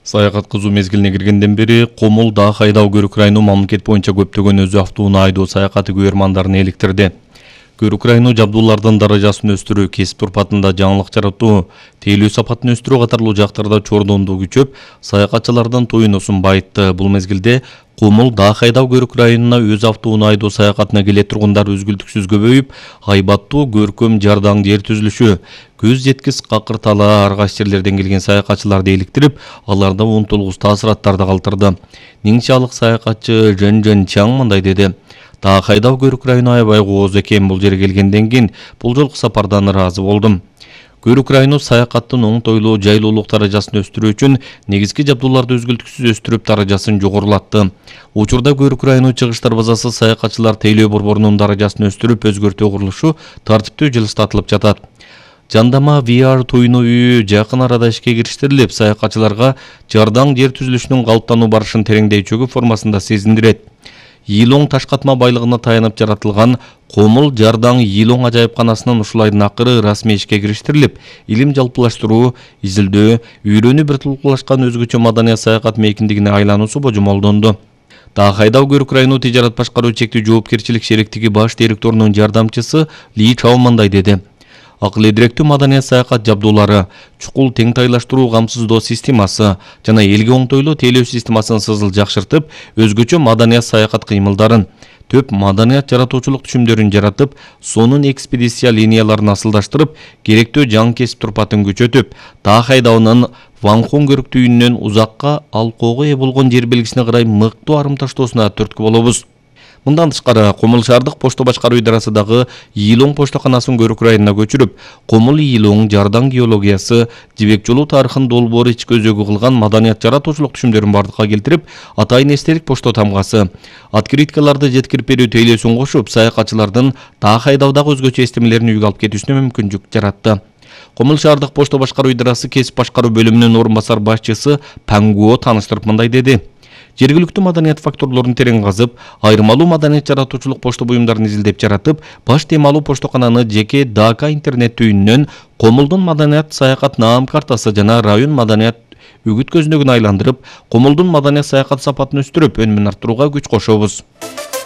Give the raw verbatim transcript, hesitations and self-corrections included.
Саякат кызуу мезгилине киргенден бери Комул да хайдоо көрүк району мамлекет боюнча көптөгөн өзү автоунаа айдоо саякаты көрөрмандарын эликтирди. Көрүк району жабдуулардын даражасын өстүрүү, кесип турпатында жаңылык жаратуу, тейлөө сапатын өстүрүү катарлуу жактарда чордондуу күчөп, саякатчылардын тоюнусун байытты. Бул мезгилде Комул да хайдоо көрүк районуна өз автоунаа айдоо саякатына келе тургундар үзгүлтүксүз көбөйүп, айбаттуу көркөм жардаң жер түзүлүшү, көз жеткис какыртала аргаш жерлерден келген саякатчыларды эликтирип, аларда унутулгус таасыраттарды калтырды. Ниңчалык саякатчы Жөн Жөн Чаң мындай деди: "Да хайдоо көрүк району аябай кооз экен, бул жерге келгенден кийин бул жолку сапардан ыраазы болдум. Көрүк району саякаттын оңтойлуу, жайлуулук даражасын өстүрүү үчүн негизги жабдууларды үзгүлтүксүз өстүрүп даражасын жогорулатты. Учурда Көрүк району чыгыш дарбазасы саякатчылар тейлөө борборунун даражасын өстүрүп, өзгөртүү курулушу тартиптүү жылыстатылып жатат. Жандама ви ар туйну үйү жакын арада ишке кириштирилип, саякатчыларга жардаң жер түзүлүшүнүн калыптануу барышын тереңдей чөгүү формасында сезиндирет. Йилоң таш катма байлыгына таянып жаратылган Комул жардаң Йилоң ажайыпканасынын ушул айдын акыры расмий ишке кириштирилип, илим жалпылаштыруу, изилдөө, үйрөнүү бир тулкулашкан өзгөчө маданият саякат мейкиндигине айлануусу божомолдонду. Да хайдоо көрүк району тижарат башкаруу чектүү жоопкерчилик шериктиги баш директорунун жардамчысы Ли Чао мындай деди: "Акыл эдиректүү маданият саякат жабдуулары, чукул теңтайлаштыруу камсыздоо системасы жана элге оңтойлуу тейлөө системасын сызыл жакшыртып, өзгөчө маданият саякат кыймылдарын, төп маданият жаратуучулук түшүмдөрүн жаратып, сонун экспедиция линияларын асылдаштырып, керектүү жаңы кесип турпатын күчөтүп, да хайдоонун Ванхон көрүк түйүнүнөн узакка алкоого ээ болгон жер белгисине карай мыктуу арымташтоосуна түрткү болобуз." Мындан тышкары, Комул шаардык почто башкаруу идарасындагы Йилоң поштоканасын Көрүк районуна көчүрүп, Комул Йилоң жардаң геологиясы, жибек жолу тарыхын долбоор ички өзөгү кылган маданият жаратуучулук түшүмдөрүн бардыкка келтирип, атайын эстелик почто тамгасы, открыткаларды жеткирип берүү тейлөөсүн кошуп, саякатчылардын да хайдоодагы өзгөчө эстемелерин үйгө алып кетүүсүнө мүмкүнчүлүк жаратты. Комул шаардык почто башкаруу идарасы кесип башкаруу бөлүмүнүн орун басар башчысы Пангуо тааныштырып мындай деди: "Жергиликтүү маданият факторлорун терең казып, айырмалуу маданият жаратуучулук почто буюмдарын изилдеп жаратып, баш темалуу поштокананы жеке ДК интернет түйүнүнөн Комулдун маданият саякат наам картасы жана район маданият үгүт көзүнөгүн айландырып, Комулдун маданият саякат сапатын өстүрүп, өнүмүн арттырууга күч кошобуз."